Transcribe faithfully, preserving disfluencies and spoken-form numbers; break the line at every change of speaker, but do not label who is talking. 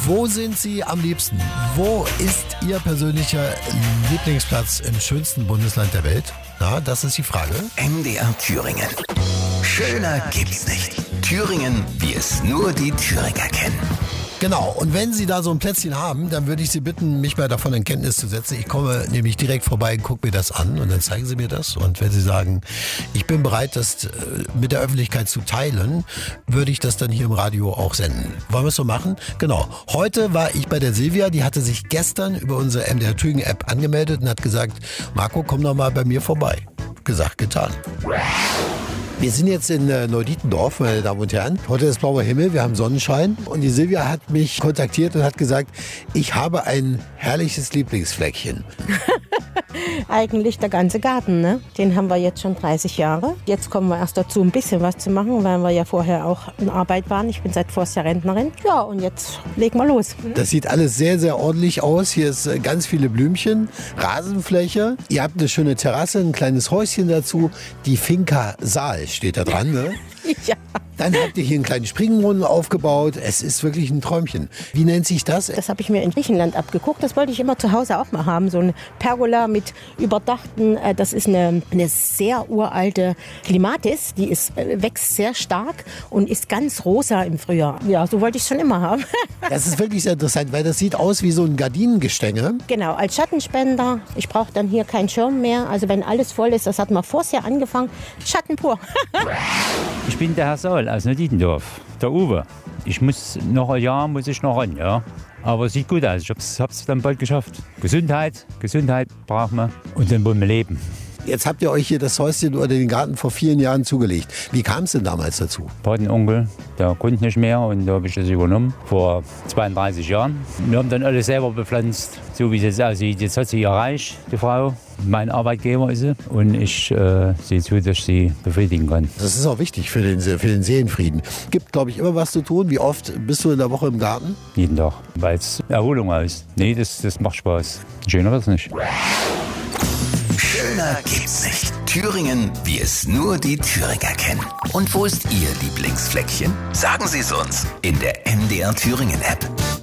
Wo sind Sie am liebsten? Wo ist Ihr persönlicher Lieblingsplatz im schönsten Bundesland der Welt? Na, das ist die Frage.
M D R Thüringen. Schöner gibt's nicht. Thüringen, wie es nur die Thüringer kennen.
Genau, und wenn Sie da so ein Plätzchen haben, dann würde ich Sie bitten, mich mal davon in Kenntnis zu setzen. Ich komme nämlich direkt vorbei und gucke mir das an und dann zeigen Sie mir das. Und wenn Sie sagen, ich bin bereit, das mit der Öffentlichkeit zu teilen, würde ich das dann hier im Radio auch senden. Wollen wir es so machen? Genau. Heute war ich bei der Silvia, die hatte sich gestern über unsere M D R Thüringen App angemeldet und hat gesagt, Marco, komm doch mal bei mir vorbei. Gesagt, getan. Wir sind jetzt in äh, Neudietendorf, meine Damen und Herren. Heute ist blauer Himmel, wir haben Sonnenschein. Und die Silvia hat mich kontaktiert und hat gesagt, ich habe ein herrliches Lieblingsfleckchen.
Eigentlich der ganze Garten, ne? Den haben wir jetzt schon dreißig Jahre. Jetzt kommen wir erst dazu, ein bisschen was zu machen, weil wir ja vorher auch in Arbeit waren. Ich bin seit vorher Rentnerin. Ja, und jetzt legen wir los.
Das sieht alles sehr, sehr ordentlich aus. Hier ist äh, ganz viele Blümchen, Rasenfläche. Ihr habt eine schöne Terrasse, ein kleines Häuschen dazu. Die Finca Saal steht da dran, ne?
Ja.
Dann habt ihr hier einen kleinen Springbrunnen aufgebaut. Es ist wirklich ein Träumchen. Wie nennt sich das?
Das habe ich mir in Griechenland abgeguckt. Das wollte ich immer zu Hause auch mal haben. So eine Pergola mit überdachten, äh, das ist eine, eine sehr uralte Klimatis. Die ist, äh, wächst sehr stark und ist ganz rosa im Frühjahr. Ja, so wollte ich es schon immer haben.
Das ist wirklich sehr interessant, weil das sieht aus wie so ein Gardinengestänge.
Genau, als Schattenspender. Ich brauche dann hier keinen Schirm mehr. Also wenn alles voll ist, das hat man vorher angefangen. Schatten pur.
Ich bin der Herr Saul aus Neudietendorf, der Uwe. Ich muss noch ein Jahr muss ich noch ran, ja. Aber es sieht gut aus. Ich hab's, hab's dann bald geschafft. Gesundheit, Gesundheit brauchen wir und dann wollen wir leben.
Jetzt habt ihr euch hier das Häuschen oder den Garten vor vielen Jahren zugelegt. Wie kam es denn damals dazu?
Patenonkel, der konnte nicht mehr und da habe ich das übernommen vor zweiunddreißig Jahren. Wir haben dann alles selber bepflanzt, so wie es jetzt aussieht. Jetzt hat sie erreicht, die Frau. Mein Arbeitgeber ist sie und ich äh, sehe zu, dass ich sie befriedigen kann.
Das ist auch wichtig für den, für den Seelenfrieden. Gibt, glaube ich, immer was zu tun. Wie oft bist du in der Woche im Garten?
Jeden Tag, weil es Erholung ist. Nee, das, das macht Spaß. Schöner wird es nicht.
Schöner gibt's nicht. Thüringen, wie es nur die Thüringer kennen. Und wo ist Ihr Lieblingsfleckchen? Sagen Sie es uns in der M D R Thüringen App.